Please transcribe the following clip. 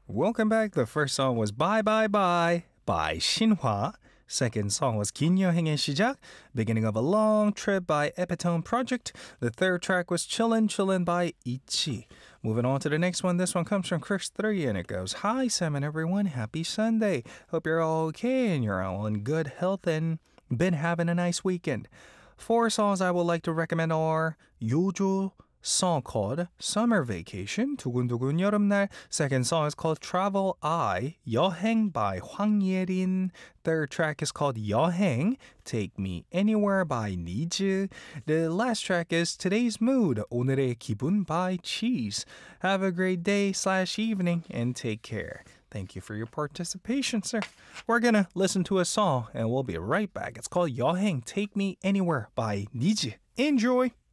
Welcome back. The first song was Bye Bye Bye by Shinhwa. Second song was 긴 여행의 시작, beginning of a long trip by Epitone Project. The third track was Chillin' Chillin' by Ichi. Moving on to the next one. This one comes from Chris 3 and it goes, Hi Sam and everyone, happy Sunday. Hope you're all okay and you're all in good health and been having a nice weekend. Four songs I would like to recommend are 요조 song called Summer Vacation, 두근두근 여름날. Second song is called Travel I, 여행 by Hwang Ye-rin. Third track is called 여행, Take Me Anywhere by Niju. The last track is Today's Mood, 오늘의 기분 by Cheese. Have a great day/evening and take care. Thank you for your participation, sir. We're gonna listen to a song and we'll be right back. It's called 여행, Take Me Anywhere by Niju. Enjoy!